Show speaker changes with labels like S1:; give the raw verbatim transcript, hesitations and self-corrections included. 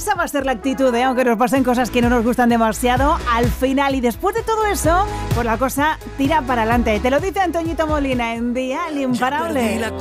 S1: esa va a ser la actitud, ¿eh? Aunque nos pasen cosas que no nos gustan demasiado, al final y después de todo eso, pues la cosa tira para adelante. Te lo dice Antoñito Molina en Dial Imparable.